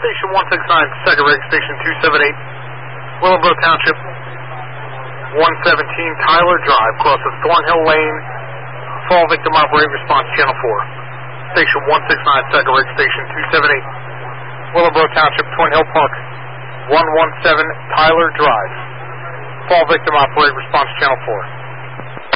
Station 169, Second Rig, Station 278, Willowbrook Township, 117 Tyler Drive, crosses Thornhill Lane, fall victim operate, response channel 4. Station 169, Second Rig, Station 278, Willowbrook Township, Twin Hill Park, 117 Tyler Drive, fall victim operate, response channel 4.